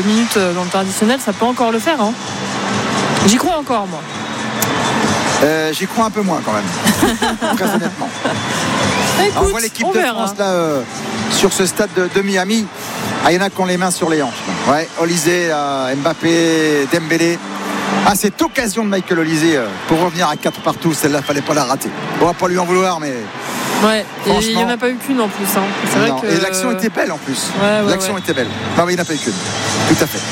minutes dans le temps additionnel, ça peut encore le faire. Hein. J'y crois encore, moi. J'y crois un peu moins quand même. Très honnêtement. Écoute, on voit l'équipe de France là sur ce stade de Miami. Il y en a qui ont les mains sur les hanches. Ouais, Olysée, Mbappé, Dembélé. Cette occasion de Michael Olysée pour revenir à 4 partout, celle-là, fallait pas la rater. On va pas lui en vouloir, mais. Ouais, et il n'y en a pas eu qu'une en plus. Hein. C'est vrai que... Et l'action était belle en plus. L'action était belle. Non, mais il n'y en a pas eu qu'une. Tout à fait.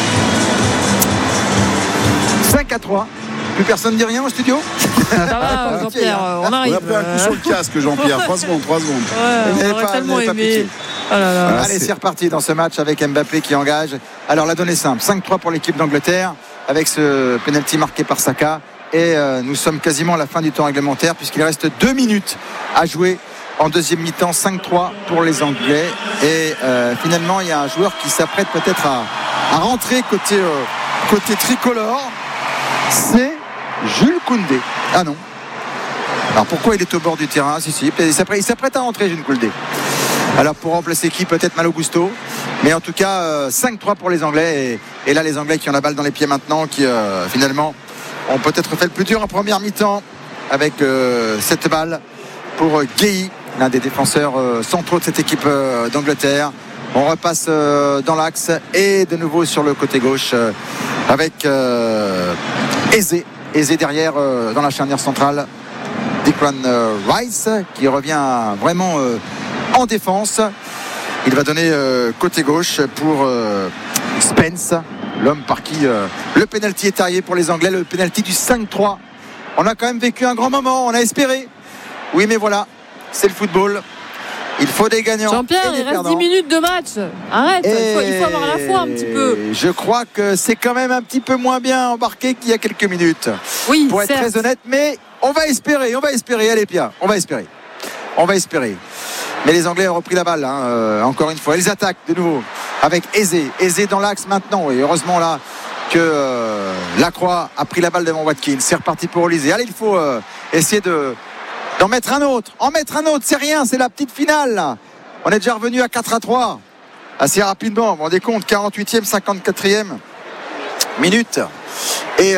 5-3. Plus personne ne dit rien au studio? Ça va, Jean-Pierre, on arrive. On a pris un coup sur le casque, Jean-Pierre. 3 secondes. Ouais, on aurait tellement aimé. Oh là là. Allez, c'est reparti dans ce match avec Mbappé qui engage. Alors, la donnée est simple. 5-3 pour l'équipe d'Angleterre avec ce penalty marqué par Saka. Et nous sommes quasiment à la fin du temps réglementaire puisqu'il reste 2 minutes à jouer en deuxième mi-temps. 5-3 pour les Anglais. Et finalement, il y a un joueur qui s'apprête peut-être à rentrer côté tricolore. C'est Jules Koundé. Ah non. Alors pourquoi il est au bord du terrain? Si, il s'apprête à rentrer, Jules Koundé. Alors pour remplacer qui? Peut-être Malo Gusto. Mais en tout cas 5-3 pour les Anglais. Et là les Anglais qui ont la balle dans les pieds maintenant, qui finalement ont peut-être fait le plus dur en première mi-temps avec cette balle pour Guéhi, l'un des défenseurs centraux de cette équipe d'Angleterre. On repasse dans l'axe et de nouveau sur le côté gauche avec Eze derrière dans la charnière centrale. Declan Rice qui revient vraiment en défense. Il va donner côté gauche pour Spence, l'homme par qui le pénalty est taillé pour les Anglais, le pénalty du 5-3. On a quand même vécu un grand moment, on a espéré. Oui, mais voilà, c'est le football. Il faut des gagnants. Jean-Pierre, il reste 10 minutes de match. Arrête, il faut avoir la foi un petit peu. Je crois que c'est quand même un petit peu moins bien embarqué qu'il y a quelques minutes. Oui, pour être très honnête, mais on va espérer. Allez, Pierre, on va espérer. Mais les Anglais ont repris la balle, encore une fois. Ils attaquent de nouveau avec Eze dans l'axe maintenant. Et heureusement là que Lacroix a pris la balle devant Watkins. C'est reparti pour Olysée. Allez, il faut essayer d'en mettre un autre. C'est rien, c'est la petite finale là. On est déjà revenu à 4-3 assez rapidement. Vous vous rendez compte, 48e, 54e minute et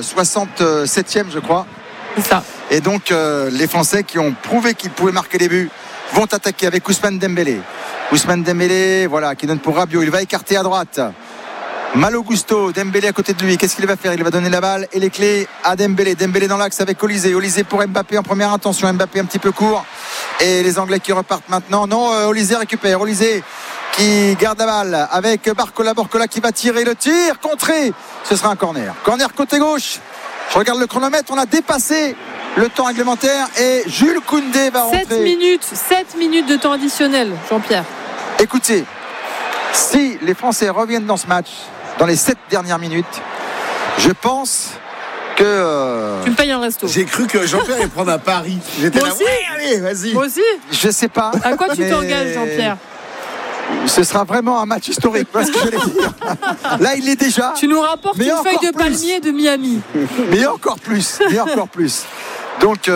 67e je crois. C'est ça. Et donc les Français qui ont prouvé qu'ils pouvaient marquer des buts vont attaquer avec Ousmane Dembélé. Voilà, qui donne pour Rabiot. Il va écarter à droite. Malo Gusto, Dembélé à côté de lui. Qu'est-ce qu'il va faire? Il va donner la balle et les clés à Dembélé. Dembélé dans l'axe avec Olysée. Olysée pour Mbappé en première intention. Mbappé un petit peu court. Et les Anglais qui repartent maintenant. Non, Olysée récupère. Olysée qui garde la balle avec Barcola qui va tirer le tir. Contré. Ce sera un corner. Corner côté gauche. Je regarde le chronomètre. On a dépassé le temps réglementaire et Jules Koundé va rentrer. 7 minutes de temps additionnel, Jean-Pierre. Écoutez, si les Français reviennent dans ce match dans les 7 dernières minutes, je pense que... Tu me payes un resto. J'ai cru que Jean-Pierre allait prendre un pari. J'étais Moi là, aussi. ouais, allez, vas-y. Moi aussi. Je sais pas. À quoi tu t'engages, Jean-Pierre? Ce sera vraiment un match historique, parce que je l'ai dit. Là, il l'est déjà. Tu nous rapportes mais une feuille de plus. palmier de Miami. Mais encore plus. Donc,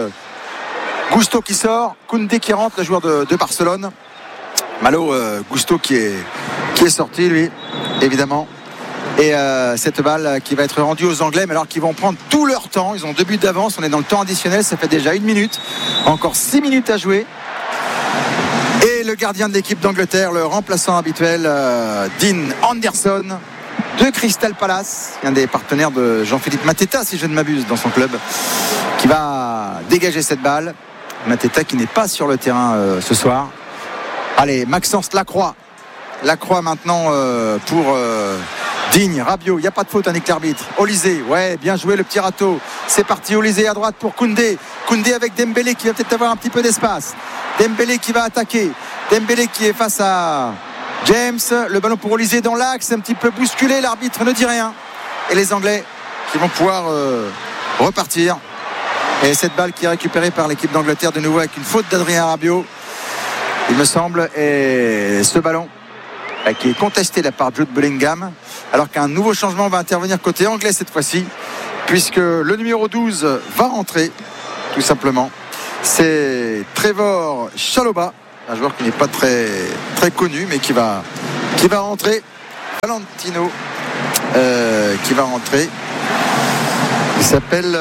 Gusto qui sort, Koundé qui rentre, le joueur de Barcelone. Malo Gusto qui est sorti, lui, évidemment. Et cette balle qui va être rendue aux Anglais, mais alors qu'ils vont prendre tout leur temps. Ils ont 2 buts d'avance. On est dans le temps additionnel. Ça fait déjà 1 minute. Encore 6 minutes à jouer. Et le gardien de l'équipe d'Angleterre, le remplaçant habituel, Dean Anderson, de Crystal Palace, un des partenaires de Jean-Philippe Mateta, si je ne m'abuse, dans son club, qui va dégager cette balle. Mateta qui n'est pas sur le terrain ce soir. Allez, Maxence Lacroix maintenant pour Digne, Rabiot, il n'y a pas de faute avec l'arbitre. Olysée, ouais, bien joué le petit râteau. C'est parti, Olysée à droite pour Koundé avec Dembélé qui va peut-être avoir un petit peu d'espace. Dembélé qui va attaquer, Dembélé qui est face à James, le ballon pour Olysée dans l'axe, un petit peu bousculé, l'arbitre ne dit rien. Et les Anglais qui vont pouvoir repartir. Et cette balle qui est récupérée par l'équipe d'Angleterre de nouveau avec une faute d'Adrien Rabiot, il me semble, et ce ballon qui est contesté de la part de Jude Bellingham, alors qu'un nouveau changement va intervenir côté anglais cette fois-ci, puisque le numéro 12 va rentrer, tout simplement. C'est Trevor Chalobah, un joueur qui n'est pas très, très connu, mais qui va rentrer Valentino qui va rentrer. Il s'appelle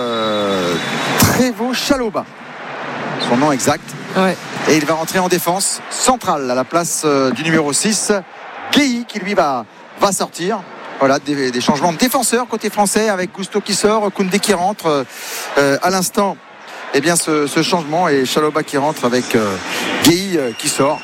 Trevo Chalobah, son nom exact. Ouais. Et il va rentrer en défense centrale à la place du numéro 6, Guéhi, qui lui va sortir. Voilà, des changements de défenseurs côté français, avec Gusto qui sort, Koundé qui rentre à l'instant. Eh bien ce changement, et Chalobah qui rentre avec Guéhi qui sort.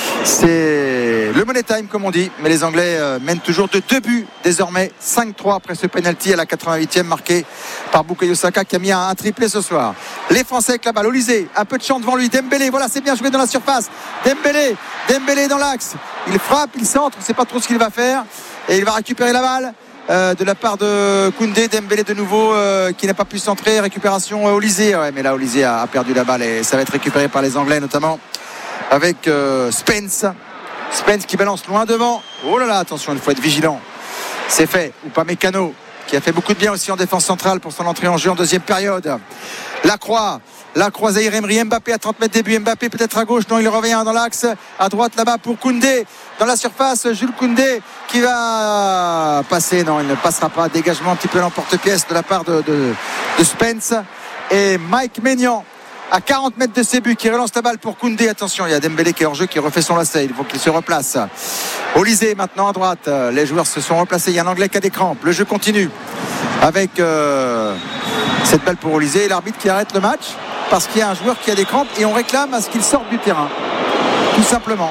C'est le money time comme on dit, mais les Anglais mènent toujours de 2 buts désormais, 5-3 après ce penalty à la 88e marqué par Bukayo Saka qui a mis un triplé ce soir. Les Français avec la balle, Olysée, un peu de champ devant lui, Dembélé, voilà, c'est bien joué dans la surface, Dembélé dans l'axe, il frappe, il centre, on ne sait pas trop ce qu'il va faire et il va récupérer la balle de la part de Koundé. Dembélé de nouveau qui n'a pas pu centrer, récupération Olysée, ouais, mais là Olysée a perdu la balle et ça va être récupéré par les Anglais notamment avec Spence qui balance loin devant. Oh là là, attention, il faut être vigilant. C'est fait. Upamecano qui a fait beaucoup de bien aussi en défense centrale pour son entrée en jeu en deuxième période. Lacroix, Zaïre Emery, Mbappé à 30 mètres début, Mbappé peut-être à gauche, non, il revient dans l'axe, à droite là-bas pour Koundé dans la surface, Jules Koundé qui va passer, non, il ne passera pas. Dégagement un petit peu l'emporte-pièce de la part de Spence. Et Mike Maignan à 40 mètres de ses buts qui relance la balle pour Koundé. Attention, il y a Dembélé qui est hors jeu, qui refait son lacet, il faut qu'il se replace. Olysée maintenant à droite, les joueurs se sont replacés, il y a un Anglais qui a des crampes, le jeu continue avec cette balle pour Olysée et l'arbitre qui arrête le match parce qu'il y a un joueur qui a des crampes et on réclame à ce qu'il sorte du terrain tout simplement,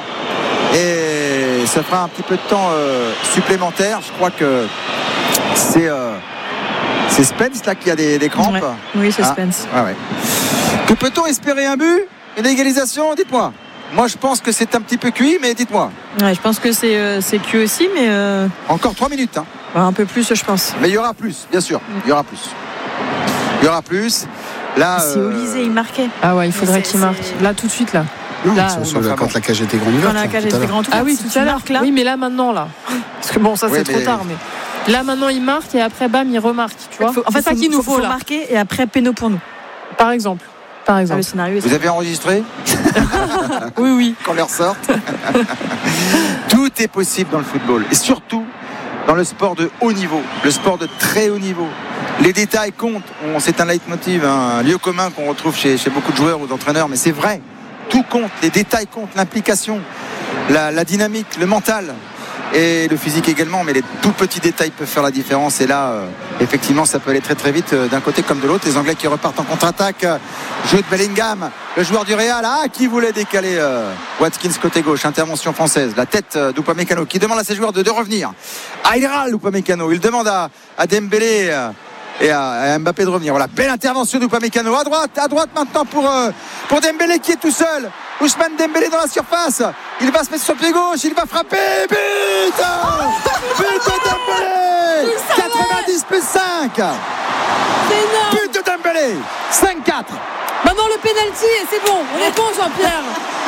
et ça fera un petit peu de temps supplémentaire. Je crois que c'est Spence là qui a des crampes. Ouais. Oui, c'est Spence. Ouais. Que peut-on espérer, un but, une égalisation? Dites-moi. Moi je pense que c'est un petit peu cuit, mais dites-moi. Ouais, je pense que c'est cuit aussi, mais encore 3 minutes hein. Un peu plus je pense. Mais il y aura plus, bien sûr. Il y aura plus. Là, si Olysée il marquait. Ah ouais, il faudrait qu'il marque. Là tout de suite là. Non, là quand la cage était grande ouverte. Quand la cage était grande ouverte. Ah oui, tout à l'heure. Oui, mais là maintenant là. Parce que bon, ça c'est trop tard, mais là maintenant il marque et après bam il remarque, tu vois. En fait, ça qu'il nous faut là. Marquer et après péno pour nous. Par exemple. Le scénario. Vous avez enregistré? Oui. Qu'on leur sorte. Tout est possible dans le football et surtout dans le sport de haut niveau, le sport de très haut niveau. Les détails comptent. C'est un leitmotiv, un lieu commun qu'on retrouve chez beaucoup de joueurs ou d'entraîneurs, mais c'est vrai. Tout compte, les détails comptent, l'implication, la dynamique, le mental et le physique également, mais les tout petits détails peuvent faire la différence. Et là, effectivement, ça peut aller très très vite d'un côté comme de l'autre. Les Anglais qui repartent en contre-attaque. Jeu de Bellingham, le joueur du Real, qui voulait décaler Watkins côté gauche. Intervention française. La tête d'Upamecano qui demande à ses joueurs de revenir. Il râle Upamecano. Il demande à Dembélé et à Mbappé de revenir. Voilà, belle intervention d'Upamecano à droite maintenant pour Dembélé qui est tout seul. Ousmane Dembélé dans la surface, il va se mettre sur le pied gauche, il va frapper, but de Dembélé, 90 plus 5, but de Dembélé, 5-4. Maintenant le pénalty et c'est bon, on est bon Jean-Pierre.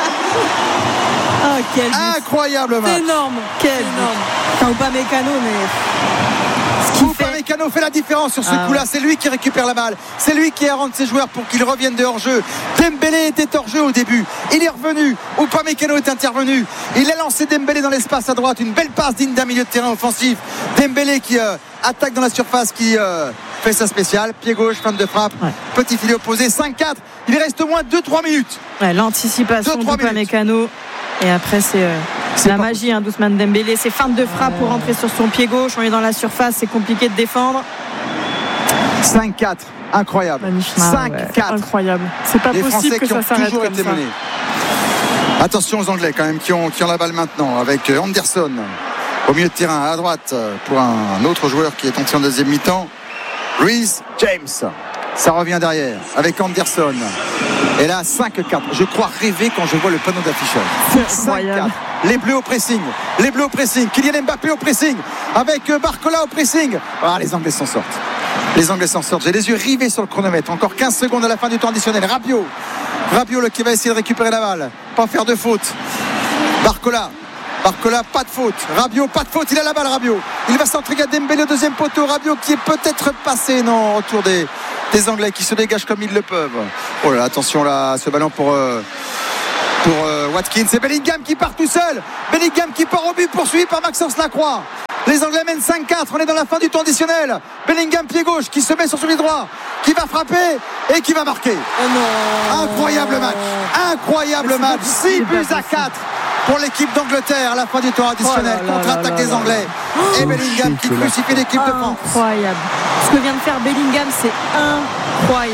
Quel incroyable match. C'est énorme. Upamecano, Upamecano fait la différence sur ce coup-là. C'est lui qui récupère la balle. C'est lui qui rend ses joueurs pour qu'ils reviennent de hors-jeu. Dembélé était hors-jeu au début. Il est revenu. Upamecano est intervenu. Il a lancé Dembélé dans l'espace à droite. Une belle passe digne d'un milieu de terrain offensif. Dembélé qui attaque dans la surface, qui fait sa spéciale. Pied gauche, fin de frappe. Ouais. Petit filet opposé. 5-4. Il reste au moins 2-3 minutes. Ouais, l'anticipation d'Upamecano. Et après, c'est la magie d'Ousmane Dembélé. C'est feinte de frappe pour rentrer sur son pied gauche. On est dans la surface, c'est compliqué de défendre. 5-4, incroyable. 5-4, incroyable. C'est pas possible que ça s'arrête comme ça. Menés. Attention aux Anglais quand même qui ont la balle maintenant avec Anderson au milieu de terrain à droite pour un autre joueur qui est entré en deuxième mi-temps. Reece James. Ça revient derrière avec Anderson. Et là, 5-4. Je crois rêver quand je vois le panneau d'affichage. 5-4. Les Bleus au pressing. Kylian Mbappé au pressing. Avec Barcola au pressing. Les Anglais s'en sortent. J'ai les yeux rivés sur le chronomètre. Encore 15 secondes à la fin du temps additionnel. Rabiot qui va essayer de récupérer la balle. Pas faire de faute. Barcola, pas de faute. Rabiot, pas de faute. Il a la balle, Rabiot. Il va s'entrer à Dembélé au deuxième poteau. Rabiot qui est peut-être passé. Non, autour des Anglais qui se dégagent comme ils le peuvent. Oh là là, attention là, ce ballon pour Watkins. C'est Bellingham qui part tout seul. Bellingham qui part au but, poursuivi par Maxence Lacroix. Les Anglais mènent 5-4. On est dans la fin du temps additionnel. Bellingham pied gauche qui se met sur son pied droit, qui va frapper et qui va marquer. Incroyable match. 6 buts à 4 pour l'équipe d'Angleterre à la fin du temps additionnel. Contre-attaque des Anglais. Et Bellingham qui crucifie l'équipe de France. Incroyable. Ce que vient de faire Bellingham, c'est incroyable.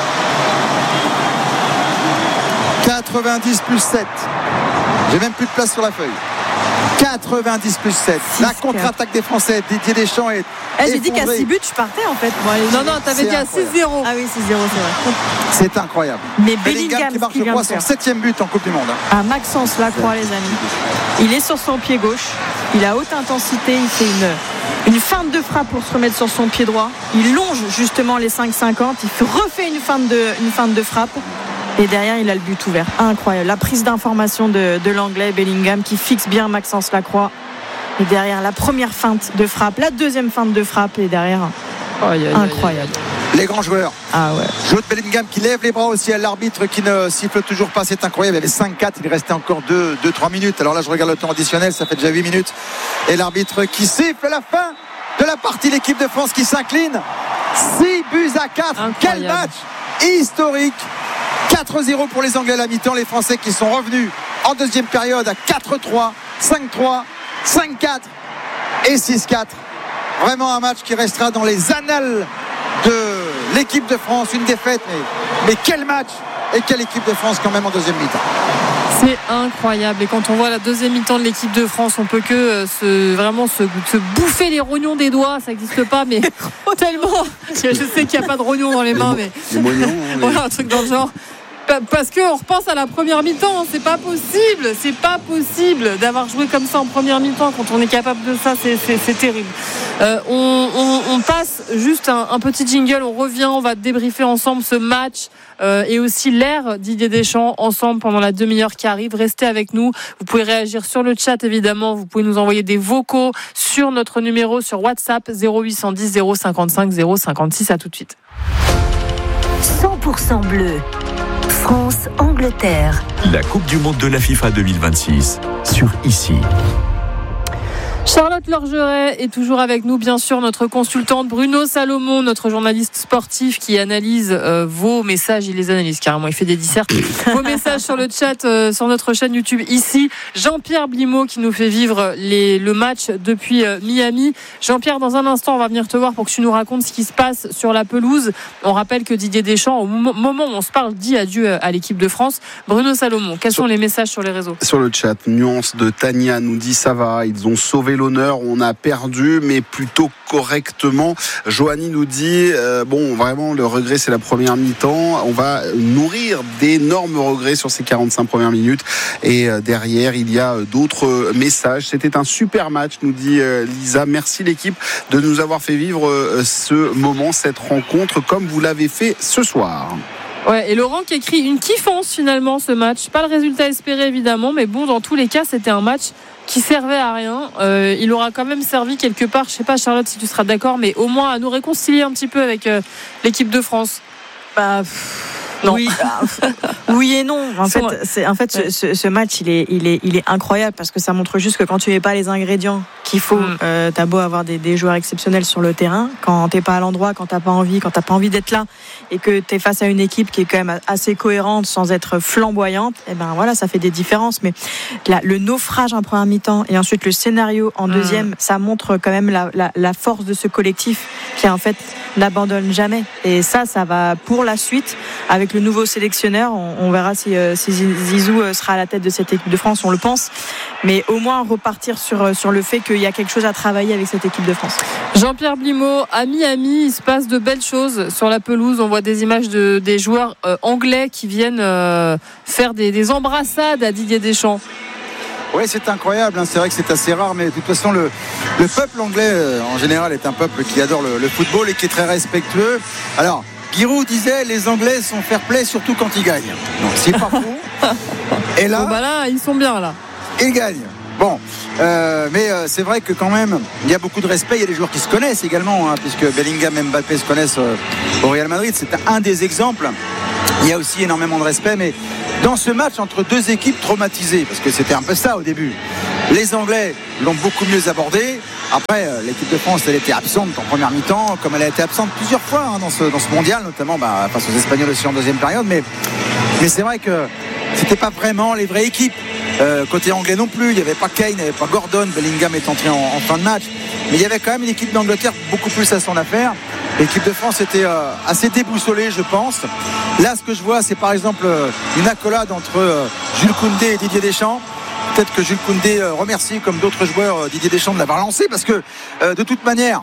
90 plus 7. J'ai même plus de place sur la feuille. 90 plus 7. La contre-attaque des Français. Didier Deschamps est. J'ai dit qu'à 6 buts, je partais en fait. Non, t'avais dit à 6-0. Ah oui, 6-0, c'est vrai. C'est incroyable. Mais Bellingham qui marque, je crois, son 7e but en Coupe du Monde. Ah, Maxence Lacroix, les amis. Il est sur son pied gauche. Il a haute intensité. Il fait une feinte de frappe pour se remettre sur son pied droit. Il longe justement les 5,50. Il refait une feinte de frappe. Et derrière, il a le but ouvert. Incroyable. La prise d'information de l'Anglais Bellingham qui fixe bien Maxence Lacroix. Et derrière, la première feinte de frappe, la deuxième feinte de frappe. Et derrière, incroyable. Les grands joueurs. Ah ouais. Jude Bellingham qui lève les bras au ciel. L'arbitre qui ne siffle toujours pas. C'est incroyable. Il y avait 5-4. Il restait encore 2-3 minutes. Alors là, je regarde le temps additionnel. Ça fait déjà 8 minutes. Et l'arbitre qui siffle la fin de la partie. L'équipe de France qui s'incline. 6 buts à 4. Incroyable. Quel match historique. 4-0 pour les Anglais à la mi-temps. Les Français qui sont revenus en deuxième période à 4-3, 5-3, 5-4 et 6-4. Vraiment un match qui restera dans les annales de l'équipe de France. Une défaite, mais quel match et quelle équipe de France quand même en deuxième mi-temps. C'est incroyable. Et quand on voit la deuxième mi-temps de l'équipe de France, on peut que se bouffer les rognons des doigts. Ça n'existe pas, mais tellement. Je sais qu'il n'y a pas de rognons dans les mains, mais les moignons, voilà, un truc dans le genre. Parce qu'on repense à la première mi-temps, c'est pas possible d'avoir joué comme ça en première mi-temps. Quand on est capable de ça, c'est terrible. On passe juste un petit jingle, on revient, on va débriefer ensemble ce match et aussi l'ère Didier Deschamps ensemble pendant la demi-heure qui arrive. Restez avec nous, vous pouvez réagir sur le chat évidemment, vous pouvez nous envoyer des vocaux sur notre numéro sur WhatsApp 0810 055 056. À tout de suite. 100% bleu. France-Angleterre. La Coupe du Monde de la FIFA 2026 sur ICI. Charlotte Lorgeret est toujours avec nous, bien sûr, notre consultante Bruno Salomon, notre journaliste sportif qui analyse vos messages, il les analyse carrément, il fait des dissertes, vos messages sur le chat, sur notre chaîne YouTube ici. Jean-Pierre Blimaud qui nous fait vivre le match depuis Miami. Jean-Pierre, dans un instant, on va venir te voir pour que tu nous racontes ce qui se passe sur la pelouse. On rappelle que Didier Deschamps, au moment où on se parle, dit adieu à l'équipe de France. Bruno Salomon, quels sont les messages sur les réseaux ? Sur le chat, Nuance de Tania nous dit ça va, ils ont sauvé l'honneur, on a perdu mais plutôt correctement. Joanie nous dit vraiment le regret c'est la première mi-temps, on va nourrir d'énormes regrets sur ces 45 premières minutes et derrière il y a d'autres messages. C'était un super match, nous dit Lisa, merci l'équipe de nous avoir fait vivre ce moment, cette rencontre comme vous l'avez fait ce soir. Ouais, et Laurent qui écrit une kiffance finalement ce match, pas le résultat espéré évidemment, mais bon, dans tous les cas c'était un match qui servait à rien. Il aura quand même servi quelque part, je sais pas Charlotte si tu seras d'accord, mais au moins à nous réconcilier un petit peu avec l'équipe de France. Non. Oui et non. En fait, ce match, il est incroyable parce que ça montre juste que quand tu n'as pas les ingrédients qu'il faut, t'as beau avoir des joueurs exceptionnels sur le terrain, quand t'es pas à l'endroit, quand t'as pas envie d'être là, et que t'es face à une équipe qui est quand même assez cohérente sans être flamboyante, et ben voilà, ça fait des différences. Mais là, le naufrage en première mi-temps et ensuite le scénario en deuxième, ça montre quand même la force de ce collectif qui en fait n'abandonne jamais. Et ça va pour la suite avec le nouveau sélectionneur. On verra si Zizou sera à la tête de cette équipe de France, on le pense, mais au moins repartir sur le fait qu'il y a quelque chose à travailler avec cette équipe de France. Jean-Pierre Blimaud, à Miami, il se passe de belles choses sur la pelouse. On voit des images des joueurs anglais qui viennent faire des embrassades à Didier Deschamps. Oui, c'est incroyable, hein. C'est vrai que c'est assez rare, mais de toute façon le peuple anglais en général est un peuple qui adore le football et qui est très respectueux. Alors Giroud disait les Anglais sont fair-play surtout quand ils gagnent. Donc c'est pas faux. Et là, là, ils sont bien là. Ils gagnent. Bon, mais c'est vrai que quand même, il y a beaucoup de respect. Il y a des joueurs qui se connaissent également, hein, puisque Bellingham et Mbappé se connaissent au Real Madrid. C'est un des exemples. Il y a aussi énormément de respect, mais dans ce match entre deux équipes traumatisées, parce que c'était un peu ça au début. Les Anglais l'ont beaucoup mieux abordé. Après, l'équipe de France, elle était absente en première mi-temps, comme elle a été absente plusieurs fois dans ce mondial, notamment face aux Espagnols aussi en deuxième période. Mais c'est vrai que c'était pas vraiment les vraies équipes. Côté anglais non plus, il n'y avait pas Kane, il n'y avait pas Gordon, Bellingham est entré en fin de match. Mais il y avait quand même une équipe d'Angleterre beaucoup plus à son affaire. L'équipe de France était assez déboussolée, je pense. Là, ce que je vois, c'est par exemple une accolade entre Jules Koundé et Didier Deschamps. Peut-être que Jules Koundé remercie, comme d'autres joueurs, Didier Deschamps de l'avoir lancé, parce que de toute manière,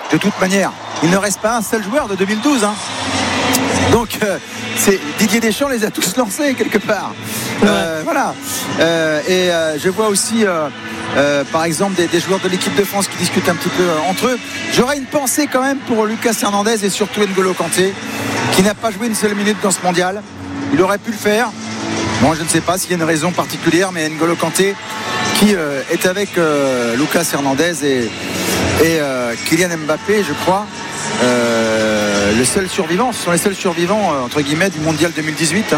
il ne reste pas un seul joueur de 2012. Donc Didier Deschamps les a tous lancés quelque part. Voilà. Et je vois aussi par exemple des joueurs de l'équipe de France qui discutent un petit peu entre eux. J'aurais une pensée quand même pour Lucas Hernandez et surtout N'Golo Kanté, qui n'a pas joué une seule minute dans ce mondial. Il aurait pu le faire. Moi, je ne sais pas s'il y a une raison particulière, mais N'Golo Kanté qui est avec Lucas Hernandez et Kylian Mbappé, je crois. Ce sont les seuls survivants entre guillemets du mondial 2018.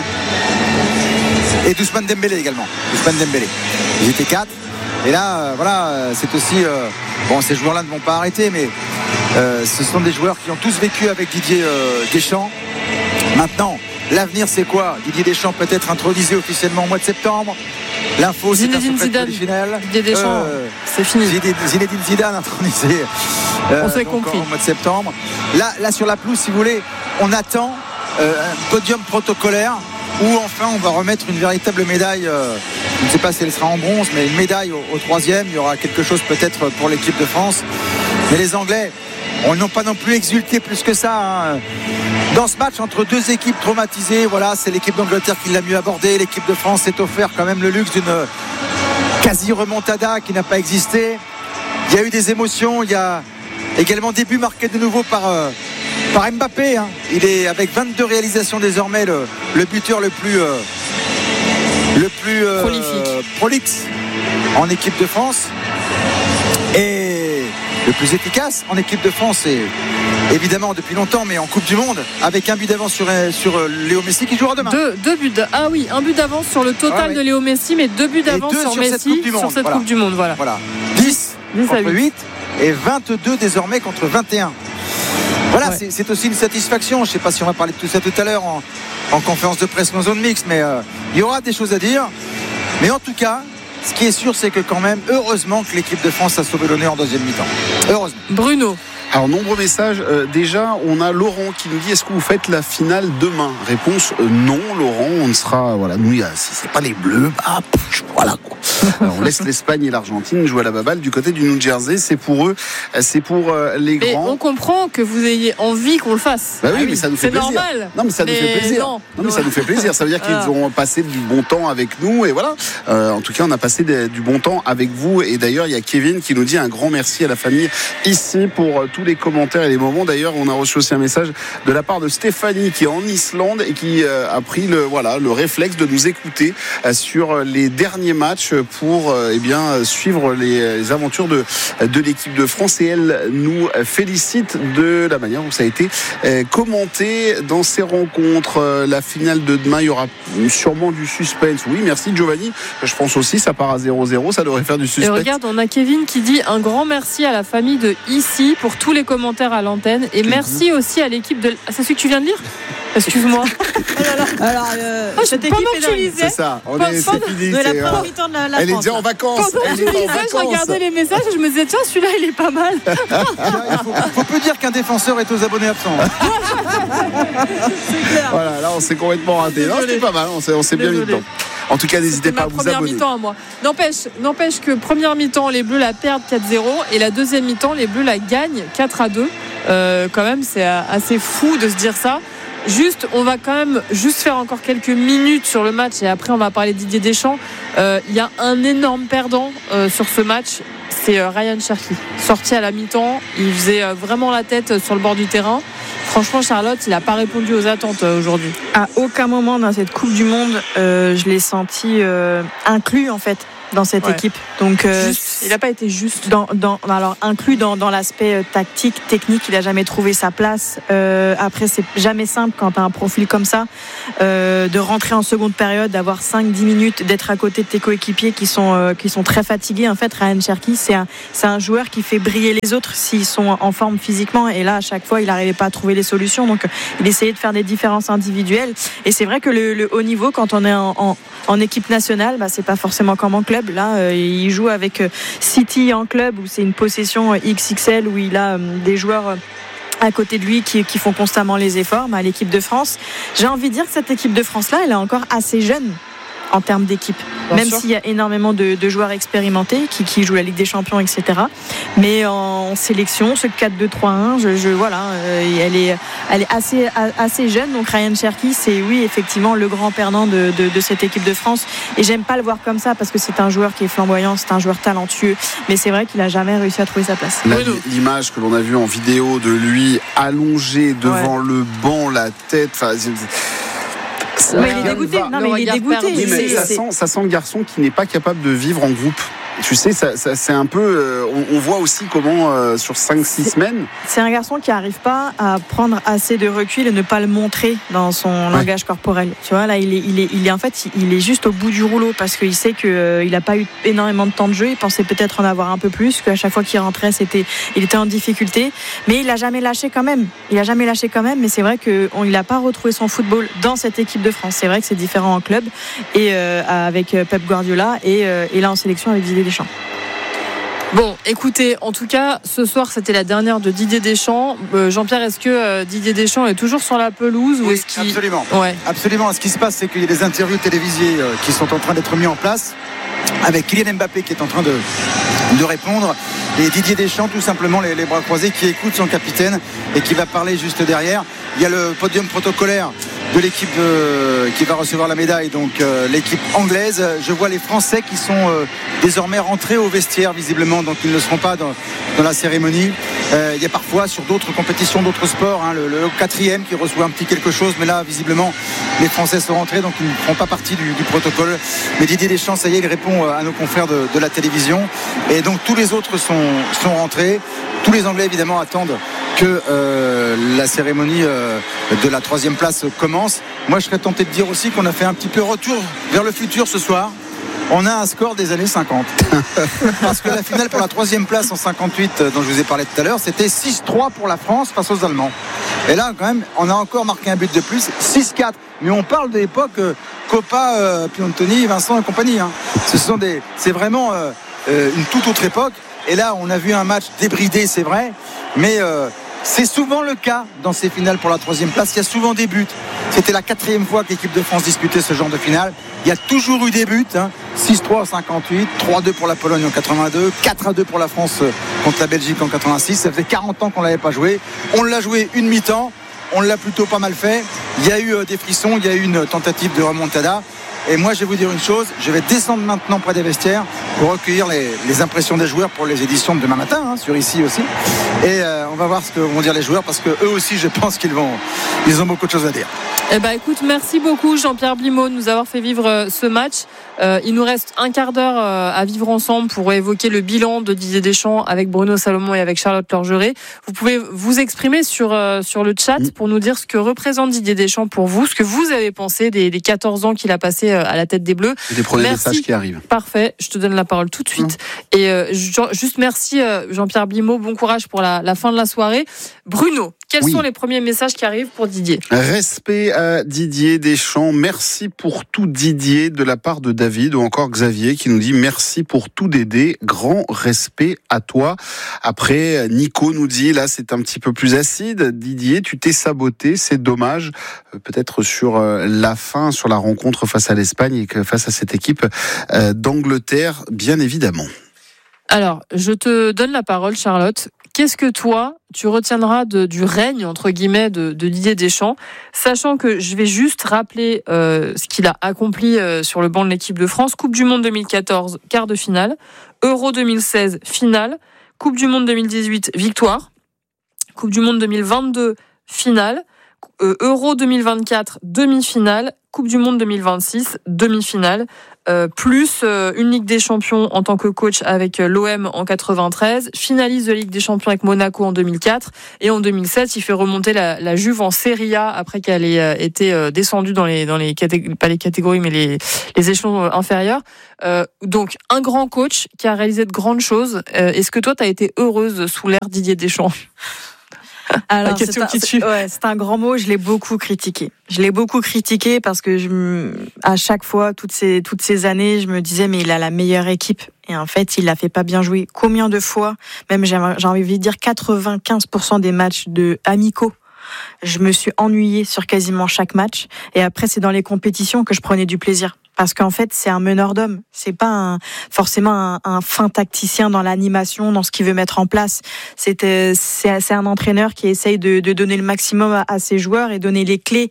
Et Ousmane Dembélé également. Ils étaient 4. Et là, c'est aussi ces joueurs-là ne vont pas arrêter, mais ce sont des joueurs qui ont tous vécu avec Didier Deschamps. Maintenant, l'avenir, c'est quoi? Didier Deschamps peut être intronisé officiellement au mois de septembre. L'info, c'est un secret original. Didier Deschamps, c'est fini. Zinedine Zidane intronisé. On s'est compris. Au mois de septembre. Là, sur la pelouse, si vous voulez, on attend un podium protocolaire où enfin on va remettre une véritable médaille. Je ne sais pas si elle sera en bronze, mais une médaille au troisième. Il y aura quelque chose peut-être pour l'équipe de France. Mais les Anglais, ils n'ont pas non plus exulté plus que ça. Dans ce match entre deux équipes traumatisées, c'est l'équipe d'Angleterre qui l'a mieux abordé. L'équipe de France s'est offert quand même le luxe d'une quasi remontada qui n'a pas existé. Il y a eu des émotions, il y a également des buts marqués de nouveau par Mbappé. Il est avec 22 réalisations désormais le buteur le plus prolixe en équipe de France et le plus efficace en équipe de France, et évidemment depuis longtemps, mais en Coupe du Monde, avec un but d'avance sur Léo Messi qui jouera demain. Deux buts un but d'avance sur le total de Léo Messi, mais 2 buts d'avance sur Messi sur cette Coupe du Monde. Voilà. 10 contre 8 et 22 désormais contre 21. C'est aussi une satisfaction. Je ne sais pas si on va parler de tout ça tout à l'heure en conférence de presse en zone mixte, mais il y aura des choses à dire. Mais en tout cas, ce qui est sûr, c'est que quand même, heureusement que l'équipe de France a sauvé l'honneur en deuxième mi-temps. Heureusement. Bruno. Alors, nombreux messages. Déjà, on a Laurent qui nous dit: est-ce que vous faites la finale demain? Réponse non, Laurent. On ne sera. Nous, si c'est pas les Bleus, quoi. On laisse l'Espagne et l'Argentine jouer à la baballe du côté du New Jersey. C'est pour eux, c'est pour les grands. Mais on comprend que vous ayez envie qu'on le fasse. Mais ça nous fait plaisir. C'est normal. Non, mais ça nous fait plaisir. Non, mais ça nous fait plaisir. Ça veut dire qu'ils ont passé du bon temps avec nous. Et voilà. En tout cas, on a passé du bon temps avec vous. Et d'ailleurs, il y a Kevin qui nous dit un grand merci à la famille ici pour tous les commentaires et les moments. D'ailleurs, on a reçu aussi un message de la part de Stéphanie qui est en Islande et qui a pris le réflexe de nous écouter sur les derniers matchs pour suivre les aventures de l'équipe de France, et elle nous félicite de la manière dont ça a été commenté dans ces rencontres. La finale de demain, il y aura sûrement du suspense. Oui, merci Giovanni. Je pense aussi ça part à 0-0, ça devrait faire du suspense. Et regarde, on a Kevin qui dit un grand merci à la famille de ici pour tous les commentaires à l'antenne, et merci aussi à l'équipe de... C'est celui que tu viens de lire? Excuse-moi. Alors, cette équipe est dingue. C'est ça. C'est fini. De la première mi-temps de la Elle France. est déjà en vacances. Quand tu lisais, je regardais les messages et je me disais tiens, celui-là il est pas mal. Il faut peu dire qu'un défenseur est aux abonnés absents. C'est clair. Voilà, là on s'est complètement raté. Non, c'était pas mal. On s'est bien mis dedans. En tout cas, n'hésitez pas à vous abonner. Première mi-temps à moi. N'empêche que première mi-temps, les Bleus la perdent 4-0 et la deuxième mi-temps, les Bleus la gagnent 4-2. Quand même, c'est assez fou de se dire ça. On va quand même faire encore quelques minutes sur le match et après on va parler de Didier Deschamps. Il y a un énorme perdant sur ce match, c'est Ryan Cherki. Sorti à la mi-temps, il faisait vraiment la tête sur le bord du terrain. Franchement, Charlotte, il n'a pas répondu aux attentes aujourd'hui. À aucun moment dans cette Coupe du Monde, je l'ai senti inclus en fait dans cette équipe. Donc, il n'a pas été juste. Alors, inclus dans l'aspect tactique, technique, il n'a jamais trouvé sa place. Après, c'est jamais simple quand tu as un profil comme ça, de rentrer en seconde période, d'avoir 5-10 minutes, d'être à côté de tes coéquipiers qui sont très fatigués. En fait, Ryan Cherki, c'est un joueur qui fait briller les autres s'ils sont en forme physiquement. Et là, à chaque fois, il n'arrivait pas à trouver les solutions. Donc, il essayait de faire des différences individuelles. Et c'est vrai que le haut niveau, quand on est en équipe nationale, c'est pas forcément comme en club. Là, il joue avec City en club, où c'est une possession XXL, où il a des joueurs à côté de lui qui font constamment les efforts. Mais à l'équipe de France, j'ai envie de dire que cette équipe de France-là, elle est encore assez jeune en termes d'équipe, même s'il y a énormément de joueurs expérimentés qui jouent la Ligue des Champions, etc. Mais en sélection, ce 4-2-3-1, elle est assez jeune. Donc Ryan Cherki, c'est effectivement le grand perdant de cette équipe de France. Et j'aime pas le voir comme ça parce que c'est un joueur qui est flamboyant, c'est un joueur talentueux. Mais c'est vrai qu'il a jamais réussi à trouver sa place. L'image que l'on a vue en vidéo de lui allongé devant le banc, la tête. Mais il est dégoûté. Il est dégoûté. Oui, mais ça sent le garçon qui n'est pas capable de vivre en groupe. Tu sais, c'est un peu. On voit aussi comment, sur 5-6 semaines. C'est un garçon qui n'arrive pas à prendre assez de recul et ne pas le montrer dans son langage corporel. Tu vois, là, il est juste au bout du rouleau parce qu'il sait qu'il n'a pas eu énormément de temps de jeu. Il pensait peut-être en avoir un peu plus, qu'à chaque fois qu'il rentrait, il était en difficulté. Mais il n'a jamais lâché quand même. Mais c'est vrai qu'il n'a pas retrouvé son football dans cette équipe de France. C'est vrai que c'est différent en club et avec Pep Guardiola et là en sélection avec Didier Deschamps. Bon, écoutez, en tout cas, ce soir, c'était la dernière de Didier Deschamps. Jean-Pierre, est-ce que Didier Deschamps est toujours sur la pelouse ou est-ce qu'il... Absolument. Absolument. Ce qui se passe, c'est qu'il y a des interviews télévisées qui sont en train d'être mis en place avec Kylian Mbappé qui est en train de répondre et Didier Deschamps tout simplement les bras croisés qui écoute son capitaine et qui va parler juste derrière. Il y a le podium protocolaire de l'équipe qui va recevoir la médaille, donc l'équipe anglaise. Je vois les Français qui sont désormais rentrés au vestiaire visiblement, donc ils ne seront pas dans la cérémonie. Il y a parfois sur d'autres compétitions, d'autres sports, le 4e qui reçoit un petit quelque chose, mais là visiblement les Français sont rentrés, donc ils ne feront pas partie du protocole. Mais Didier Deschamps, ça y est, il répond à nos confrères de la télévision, et donc tous les autres sont rentrés. Tous les Anglais évidemment attendent que la cérémonie de la 3e place commence. Moi je serais tenté de dire aussi qu'on a fait un petit peu retour vers le futur ce soir. On a un score des années 50 parce que la finale pour la 3e place en 58 dont je vous ai parlé tout à l'heure, c'était 6-3 pour la France face aux Allemands. Et là quand même on a encore marqué un but de plus, 6-4. Mais on parle de l'époque Coppa, Piontoni, Vincent et compagnie. C'est vraiment une toute autre époque. Et là on a vu un match débridé, c'est vrai, mais c'est souvent le cas dans ces finales pour la 3e place. Il y a souvent des buts. C'était la 4e fois que l'équipe de France disputait ce genre de finale. Il y a toujours eu des buts. 6-3 en 58, 3-2 pour la Pologne en 82, 4-2 pour la France contre la Belgique en 86. Ça faisait 40 ans qu'on ne l'avait pas joué. On l'a joué une mi-temps. On l'a plutôt pas mal fait. Il y a eu des frissons. Il y a eu une tentative de remontada. Et moi, je vais vous dire une chose, je vais descendre maintenant près des vestiaires pour recueillir les impressions des joueurs pour les éditions de demain matin, sur ici aussi. Et on va voir ce que vont dire les joueurs, parce que eux aussi, je pense qu'ils ont beaucoup de choses à dire. Eh ben, écoute, merci beaucoup Jean-Pierre Blimaud de nous avoir fait vivre ce match. Il nous reste un quart d'heure à vivre ensemble pour évoquer le bilan de Didier Deschamps avec Bruno Salomon et avec Charlotte Lorgeret. Vous pouvez vous exprimer sur le chat pour nous dire ce que représente Didier Deschamps pour vous, ce que vous avez pensé des 14 ans qu'il a passé à la tête des Bleus. Et des premiers messages qui arrivent. Parfait, je te donne la parole tout de suite. Et juste merci Jean-Pierre Blimaud, bon courage pour la fin de la soirée. Bruno, quels sont les premiers messages qui arrivent pour Didier ? Respect à Didier Deschamps. Merci pour tout Didier, de la part de David, ou encore Xavier qui nous dit merci pour tout Dédé, grand respect à toi. Après, Nico nous dit là c'est un petit peu plus acide. Didier, tu t'es saboté, c'est dommage. Peut-être sur la fin, sur la rencontre face à l'Espagne et face à cette équipe d'Angleterre, bien évidemment. Alors, je te donne la parole, Charlotte. Qu'est-ce que toi, tu retiendras du règne, entre guillemets, de Didier Deschamps, sachant que je vais juste rappeler ce qu'il a accompli sur le banc de l'équipe de France. Coupe du Monde 2014, quart de finale. Euro 2016, finale. Coupe du Monde 2018, victoire. Coupe du Monde 2022, finale. Euro 2024, demi-finale. Coupe du Monde 2026, demi-finale. Plus une Ligue des Champions en tant que coach avec l'OM en 93, finaliste de Ligue des Champions avec Monaco en 2004, et en 2007 il fait remonter la Juve en Serie A après qu'elle ait été descendue dans les pas les catégories mais les échelons inférieurs. Donc un grand coach qui a réalisé de grandes choses. Est-ce que toi tu as été heureuse sous l'ère Didier Deschamps? Alors, c'est un grand mot. Je l'ai beaucoup critiqué. Parce que à chaque fois, toutes ces années, je me disais mais il a la meilleure équipe. Et en fait, il la fait pas bien jouer. Combien de fois, même j'ai envie de dire 95% des matchs amicaux, je me suis ennuyée sur quasiment chaque match. Et après, c'est dans les compétitions que je prenais du plaisir. Parce qu'en fait, c'est un meneur d'hommes. C'est pas forcément un fin tacticien dans l'animation, dans ce qu'il veut mettre en place. C'est un entraîneur qui essaye de donner le maximum à ses joueurs et donner les clés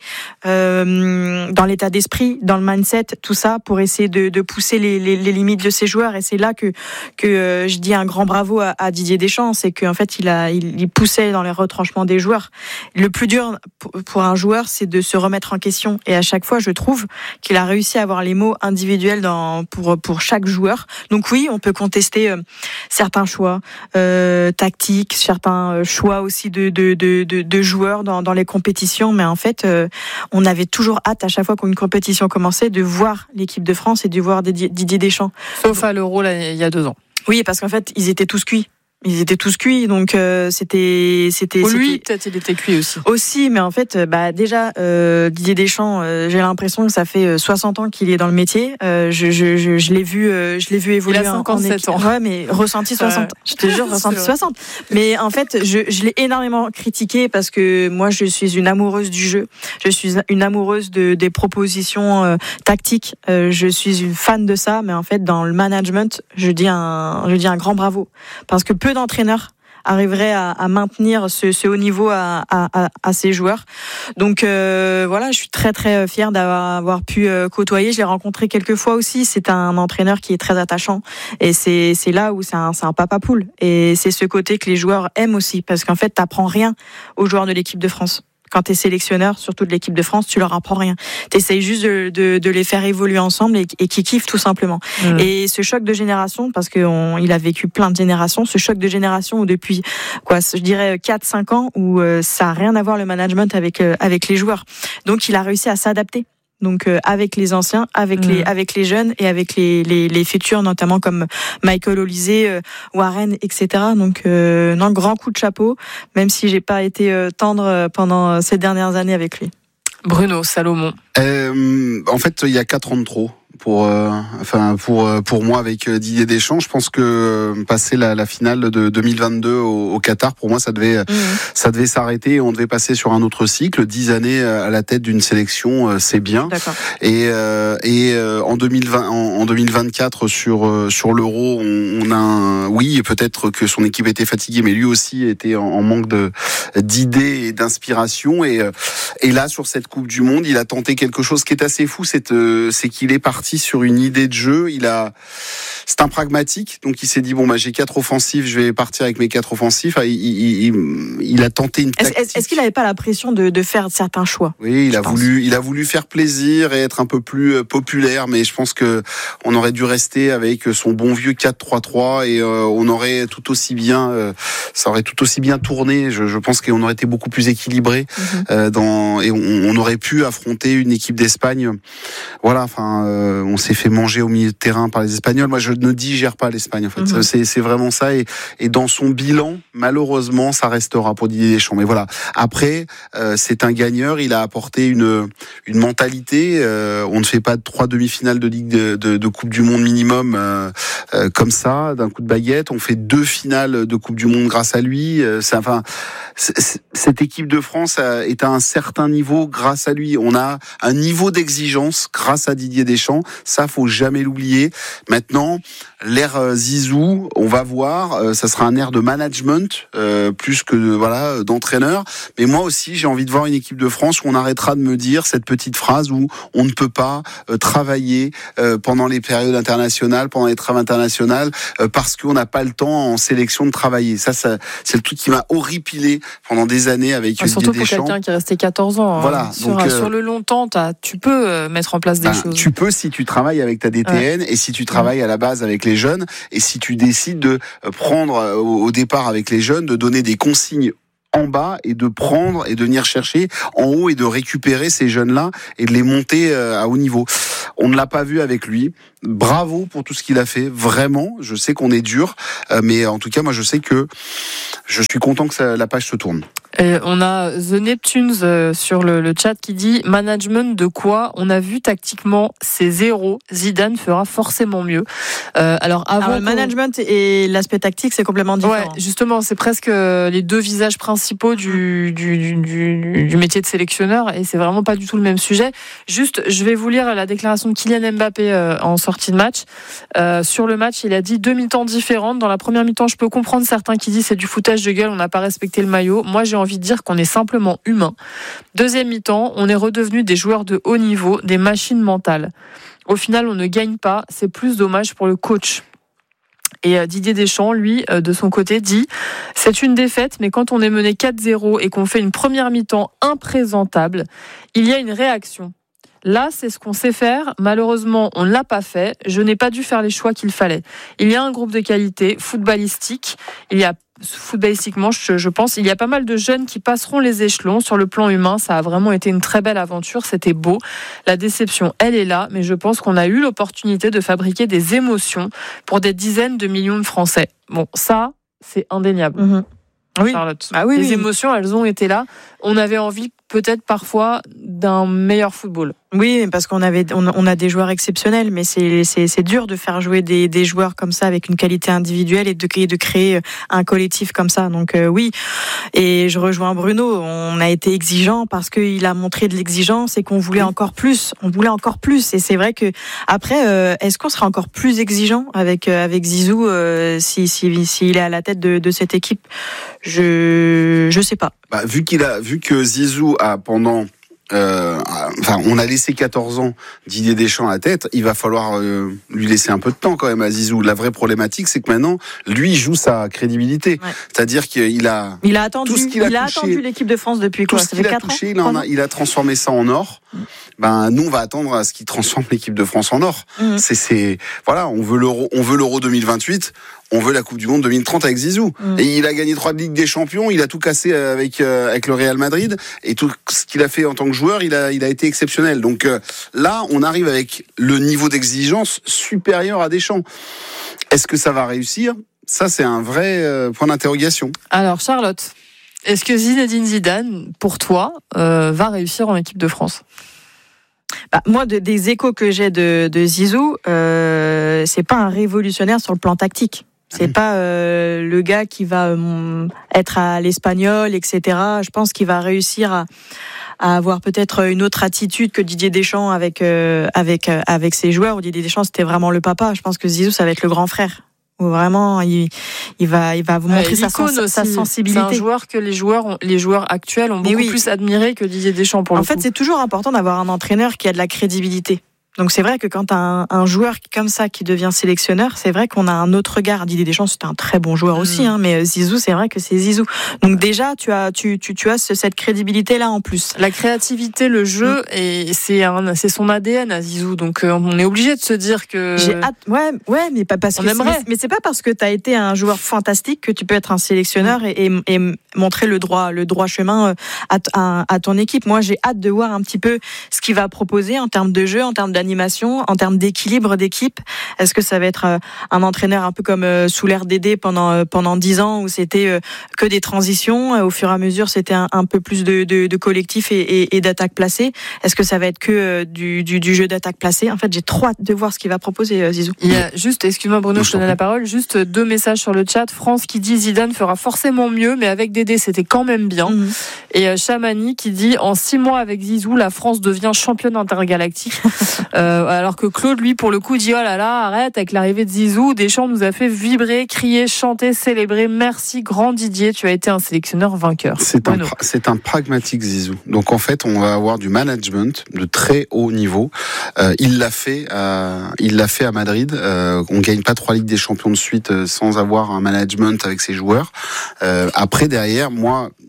dans l'état d'esprit, dans le mindset, tout ça, pour essayer de pousser les limites de ses joueurs. Et c'est là que je dis un grand bravo à Didier Deschamps, c'est qu'en fait, il poussait dans les retranchements des joueurs. Le plus dur pour un joueur, c'est de se remettre en question. Et à chaque fois, je trouve qu'il a réussi à avoir les mots individuels pour chaque joueur. Donc oui, on peut contester certains choix tactiques, certains choix aussi de joueurs dans les compétitions, mais en fait, on avait toujours hâte à chaque fois qu'une compétition commençait de voir l'équipe de France et de voir Didier Deschamps. Sauf à l'Euro là, il y a 2 ans. Oui, parce qu'en fait, ils étaient tous cuits, donc c'était. Lui, peut-être, il était cuit aussi. Aussi, mais en fait, déjà, Didier Deschamps, j'ai l'impression que ça fait 60 ans qu'il est dans le métier. Je l'ai vu évoluer. Il a 57 ans. Ouais, mais ressenti 60. Je te jure, ressenti 60. Mais en fait, je l'ai énormément critiqué parce que moi, je suis une amoureuse du jeu. Je suis une amoureuse des propositions tactiques. Je suis une fan de ça, mais en fait, dans le management, je dis un grand bravo parce que peu d'entraîneurs arriveraient à maintenir ce haut niveau à ses joueurs. Donc voilà, je suis très très fière d'avoir pu côtoyer. Je l'ai rencontré quelques fois aussi. C'est un entraîneur qui est très attachant et c'est là où c'est un papa poule. Et c'est ce côté que les joueurs aiment aussi parce qu'en fait, t'apprends rien aux joueurs de l'équipe de France. Quand tu es sélectionneur, surtout de l'équipe de France, tu leur apprends rien. Tu essayes juste de les faire évoluer ensemble et qu'ils kiffent tout simplement. Et ce choc de génération, parce qu'il a vécu plein de générations, ce choc de génération où depuis, je dirais 4-5 ans, où ça n'a rien à voir le management avec les joueurs. Donc il a réussi à s'adapter. Donc avec les anciens, avec les jeunes et avec les futurs, notamment comme Michael Olise, Warren, etc. Donc grand coup de chapeau, même si j'ai pas été tendre pendant ces dernières années avec lui. Bruno Salomon. En fait, il y a 4 ans de trop. Pour moi avec Didier Deschamps, je pense que passer la finale de 2022 au Qatar, pour moi ça devait s'arrêter et on devait passer sur un autre cycle. 10 années à la tête d'une sélection, c'est bien. D'accord. Et en 2024 sur l'Euro, on a oui, peut-être que son équipe était fatiguée, mais lui aussi était en manque d'idées et d'inspiration. Et là sur cette Coupe du Monde, il a tenté quelque chose qui est assez fou, c'est qu'il est parti sur une idée de jeu. C'est un pragmatique, donc il s'est dit j'ai 4 offensifs, je vais partir avec mes 4 offensifs. Il a tenté une tactique. Est-ce qu'il n'avait pas la pression de faire certains choix? Oui, il a voulu faire plaisir et être un peu plus populaire, mais je pense que on aurait dû rester avec son bon vieux 4-3-3 et on aurait tout aussi bien, ça aurait tout aussi bien tourné. Je pense qu'on aurait été beaucoup plus équilibré et on aurait pu affronter une équipe d'Espagne. Voilà, on s'est fait manger au milieu de terrain par les Espagnols. Moi, je ne digère pas l'Espagne, en fait. C'est vraiment ça. Et dans son bilan, malheureusement, ça restera pour Didier Deschamps. Mais voilà. Après, c'est un gagneur. Il a apporté une mentalité. On ne fait pas 3 demi-finales de Ligue de Coupe du Monde minimum comme ça, d'un coup de baguette. On fait 2 finales de Coupe du Monde grâce à lui. Cette équipe de France est à un certain niveau grâce à lui. On a un niveau d'exigence grâce à Didier Deschamps. Ça, faut jamais l'oublier. Maintenant, l'ère Zizou, on va voir, ça sera un air de management plus que d'entraîneur. Mais moi aussi, j'ai envie de voir une équipe de France où on arrêtera de me dire cette petite phrase où on ne peut pas travailler pendant les périodes internationales, pendant les trêves internationales, parce qu'on n'a pas le temps en sélection de travailler. Ça c'est le truc qui m'a horripilé pendant des années avec Didier Deschamps. Surtout pour quelqu'un qui est resté 14 ans. Voilà. Sur le long temps, tu peux mettre en place des choses. Tu peux si tu travailles avec ta DTN et si tu travailles à la base avec les jeunes et si tu décides de prendre au départ avec les jeunes, de donner des consignes en bas et de prendre et de venir chercher en haut et de récupérer ces jeunes-là et de les monter à haut niveau. On ne l'a pas vu avec lui. Bravo pour tout ce qu'il a fait, vraiment. Je sais qu'on est dur, mais en tout cas, moi, je sais que je suis content que la page se tourne. Et on a The Neptunes sur le chat qui dit « Management de quoi ? On a vu tactiquement, c'est zéro. Zidane fera forcément mieux. » Alors, le management et l'aspect tactique, c'est complètement différent. Ouais, justement, c'est presque les deux visages principaux du métier de sélectionneur et c'est vraiment pas du tout le même sujet. Juste, je vais vous lire la déclaration de Kylian Mbappé en sortie de match. Sur le match, il a dit 2 mi-temps différentes. Dans la première mi-temps, je peux comprendre certains qui disent c'est du foutage de gueule, on n'a pas respecté le maillot. Moi, j'ai envie de dire qu'on est simplement humain. Deuxième mi-temps, on est redevenu des joueurs de haut niveau, des machines mentales. Au final, on ne gagne pas. C'est plus dommage pour le coach. Et Didier Deschamps, lui, de son côté, dit « C'est une défaite, mais quand on est mené 4-0 et qu'on fait une première mi-temps imprésentable, il y a une réaction. Là, c'est ce qu'on sait faire. Malheureusement, on ne l'a pas fait. Je n'ai pas dû faire les choix qu'il fallait. Il y a un groupe de qualité footballistiquement, je pense, il y a pas mal de jeunes qui passeront les échelons. Sur le plan humain, ça a vraiment été une très belle aventure. C'était beau. La déception, elle est là, mais je pense qu'on a eu l'opportunité de fabriquer des émotions pour des dizaines de millions de Français. Bon, ça, c'est indéniable. Oui. Charlotte. Les émotions, elles ont été là. On avait envie peut-être parfois d'un meilleur football. Oui, parce qu'on a des joueurs exceptionnels, mais c'est dur de faire jouer des joueurs comme ça avec une qualité individuelle et de créer un collectif comme ça. Donc oui, et je rejoins Bruno. On a été exigeant parce qu'il a montré de l'exigence et qu'on voulait encore plus. On voulait encore plus. Et c'est vrai que après, est-ce qu'on sera encore plus exigeant avec Zizou s'il est à la tête de cette équipe? Je sais pas. Vu que Zizou a pendant on a laissé 14 ans Didier Deschamps à la tête, il va falloir lui laisser un peu de temps quand même à Zizou. La vraie problématique, c'est que maintenant, lui, il joue sa crédibilité. Ouais. C'est-à-dire qu'il a attendu, tout ce qu'il a attendu l'équipe de France depuis quoi? Tout ce qu'il a touché, il a transformé ça en or. Nous, on va attendre à ce qu'il transforme l'équipe de France en or. Voilà, on veut l'Euro 2028. On veut la Coupe du Monde 2030 avec Zizou. Et il a gagné 3 Ligues des Champions, il a tout cassé avec le Real Madrid. Et tout ce qu'il a fait en tant que joueur, il a été exceptionnel. Donc là, on arrive avec le niveau d'exigence supérieur à Deschamps. Est-ce que ça va réussir ? Ça, c'est un vrai point d'interrogation. Alors, Charlotte, est-ce que Zinedine Zidane, pour toi, va réussir en équipe de France ? Moi, des échos que j'ai de Zizou, c'est pas un révolutionnaire sur le plan tactique. C'est pas le gars qui va être à l'espagnol, etc. Je pense qu'il va réussir à avoir peut-être une autre attitude que Didier Deschamps avec ses joueurs. Où Didier Deschamps, c'était vraiment le papa. Je pense que Zizou, ça va être le grand frère. Où vraiment, il va vous montrer sa sensibilité. C'est un joueur que les joueurs actuels ont beaucoup plus admiré que Didier Deschamps pour le coup. En fait, c'est toujours important d'avoir un entraîneur qui a de la crédibilité. Donc c'est vrai que quand t'as un joueur comme ça qui devient sélectionneur, c'est vrai qu'on a un autre regard. Didier Deschamps, c'était un très bon joueur aussi, mais Zizou, c'est vrai que c'est Zizou. Donc déjà, tu as cette crédibilité là en plus. La créativité, le jeu, et c'est son ADN à Zizou. Donc on est obligé de se dire que j'ai hâte. Ouais, mais pas parce que mais c'est pas parce que t'as été un joueur fantastique que tu peux être un sélectionneur et montrer le droit chemin à ton équipe. Moi, j'ai hâte de voir un petit peu ce qu'il va proposer en termes de jeu, en termes d'animation, en termes d'équilibre d'équipe. Est-ce que ça va être un entraîneur un peu comme sous l'ère Dédé pendant 10 ans où c'était que des transitions, au fur et à mesure c'était un peu plus de collectif et d'attaque placée. Est-ce que ça va être que du jeu d'attaque placée? En fait, j'ai trop hâte de voir ce qu'il va proposer Zizou. Il y a juste, excuse-moi Bruno, je te donne la parole, juste 2 messages sur le chat. France qui dit Zidane fera forcément mieux, mais avec Dédé c'était quand même bien. Et Chamani qui dit en 6 mois avec Zizou, la France devient championne intergalactique. Alors que Claude, lui, pour le coup, dit oh là là, arrête, avec l'arrivée de Zizou, Deschamps nous a fait vibrer, crier, chanter, célébrer. Merci, grand Didier, tu as été un sélectionneur vainqueur. C'est un pragmatique Zizou. Donc en fait, on va avoir du management de très haut niveau. Il l'a fait à Madrid. On gagne pas 3 Ligues des Champions de suite sans avoir un management avec ses joueurs. Après, derrière, moi,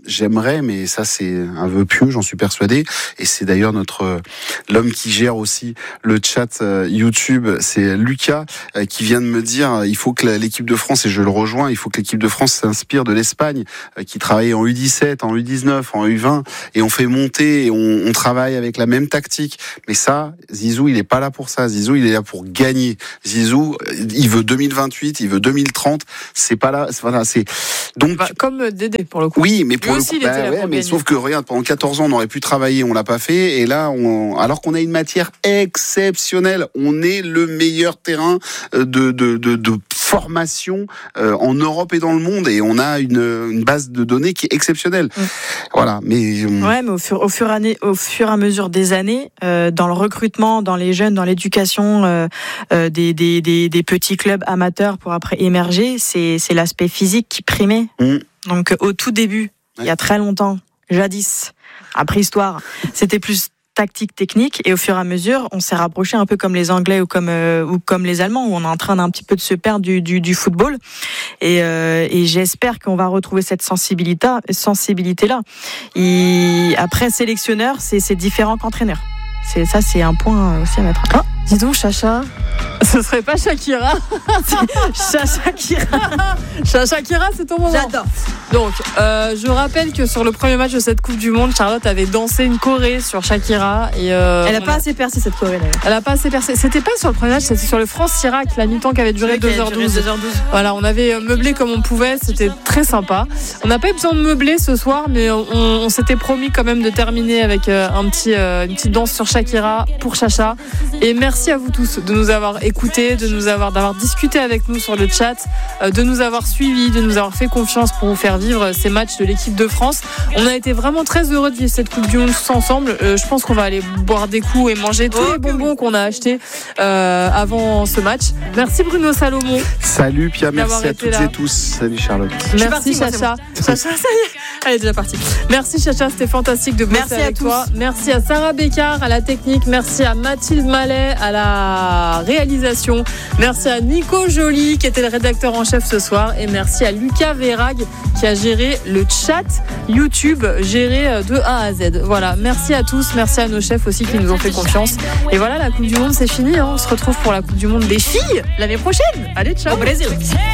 j'aimerais, mais ça c'est un vœu pieux, j'en suis persuadé, et c'est d'ailleurs l'homme qui gère aussi le chat YouTube, c'est Lucas, qui vient de me dire, il faut que l'équipe de France, et je le rejoins, il faut que l'équipe de France s'inspire de l'Espagne, qui travaille en U17, en U19, en U20, et on fait monter, et on travaille avec la même tactique. Mais ça, Zizou, il est pas là pour ça. Zizou, il est là pour gagner. Zizou, il veut 2028, il veut 2030. C'est pas là. C'est donc comme Dédé pour le coup. Oui, mais pour lui aussi, il était là mais sauf que regarde, pendant 14 ans, on aurait pu travailler, on l'a pas fait, et là, alors qu'on a une matière exceptionnelle, on est le meilleur terrain de formation en Europe et dans le monde, et on a une base de données qui est exceptionnelle. Voilà, mais au fur et à mesure des années, dans le recrutement, dans les jeunes, dans l'éducation des petits clubs amateurs pour après émerger, c'est l'aspect physique qui primait. Donc au tout début, il y a très longtemps, jadis, à préhistoire, c'était plus tactique, technique, et au fur et à mesure, on s'est rapproché un peu comme les Anglais ou comme les Allemands, où on est en train d'un petit peu de se perdre du football. Et j'espère qu'on va retrouver cette sensibilité-là. Après, sélectionneur, c'est différent qu'entraîneur. C'est un point aussi à mettre. Oh, dis donc, Chacha, ce serait pas Shakira? Shakira, c'est ton moment. J'adore. Donc, je rappelle que sur le premier match de cette Coupe du Monde, Charlotte avait dansé une choré sur Shakira. Et elle a pas assez percé cette choré d'ailleurs. Elle a pas assez percé. C'était pas sur le premier match, c'était sur le France-Irak, la mi-temps qui avait duré 2h12. Voilà, on avait meublé comme on pouvait, c'était très sympa. On n'a pas eu besoin de meubler ce soir, mais on s'était promis quand même de terminer avec une petite danse sur Shakira pour Chacha. Et merci à vous tous de nous avoir écoutés, d'avoir discuté avec nous sur le chat, de nous avoir suivis, de nous avoir fait confiance pour vous faire vivre ces matchs de l'équipe de France. On a été vraiment très heureux de vivre cette Coupe du Monde tous ensemble. Je pense qu'on va aller boire des coups et manger tous les bonbons qu'on a achetés avant ce match. Merci Bruno Salomon. Salut Pia, merci à toutes et tous. Salut Charlotte. Merci Chacha. Chacha, ça y est, elle est déjà partie. Merci Chacha, c'était fantastique de bosser avec toi. Merci à Sarah Bécard à la technique. Merci à Mathilde Mallet à la réalisation. Merci à Nico Joly qui était le rédacteur en chef ce soir, et merci à Lucas Verrag qui a géré le chat YouTube, géré de A à Z. Voilà, merci à tous, merci à nos chefs aussi qui nous ont fait confiance. Et voilà, la Coupe du Monde c'est fini, hein. On se retrouve pour la Coupe du Monde des filles l'année prochaine. Allez, ciao. Au Brésil.